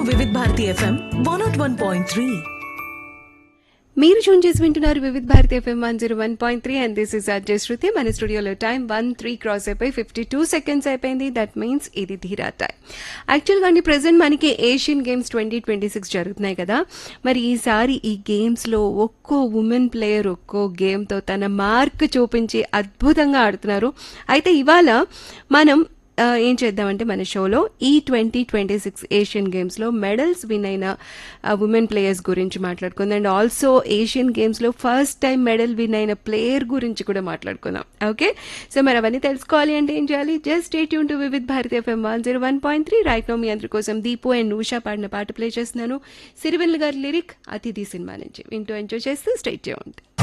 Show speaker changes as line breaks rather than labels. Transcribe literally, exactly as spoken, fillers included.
వివిధ Bharati FM one not one point three.
మీరు చూన్ చేసి వింటున్నారు వివిధ Bharati FM one zero one point three and this is Ajay శృతి. మన స్టూడియోలో టైం వన్ త్రీ క్రాస్ అయిపోయి ఫిఫ్టీ టూ సెకండ్స్ అయిపోయింది. దట్ మీన్స్ ఇది ధీరా టైం. యాక్చువల్గా అండి ప్రెసెంట్ మనకి Asian games twenty twenty six జరుగుతున్నాయి కదా. మరి ఈసారి ఈ గేమ్స్లో ఒక్కో ఉమెన్ ప్లేయర్ ఒక్కో గేమ్తో తన మార్క్ చూపించి అద్భుతంగా ఆడుతున్నారు. అయితే ఇవాళ మనం ఏం చేద్దామంటే మన షోలో ఈ ట్వంటీ ట్వంటీ సిక్స్ ఏషియన్ గేమ్స్లో మెడల్స్ విన్ అయిన ఉమెన్ ప్లేయర్స్ గురించి మాట్లాడుకుందాం. అండ్ ఆల్సో ఏషియన్ గేమ్స్లో ఫస్ట్ టైం మెడల్ విన్ అయిన ప్లేయర్ గురించి కూడా మాట్లాడుకుందాం. ఓకే, సో మరి అవన్నీ తెలుసుకోవాలి అంటే ఏం చేయాలి? జస్ట్ స్టే ట్యూన్ టు వివిధ Bharati FM one zero one point three. Right no మీ అందరి కోసం దీపు అండ్ ఉషా పాడిన పాట ప్లే చేస్తున్నాను. సిరివెన్నెల గారి లిరిక్ అతిథి సినిమా నుంచి వింటూ ఎంజాయ్ చేస్తూ స్టే ట్యూన్డ్.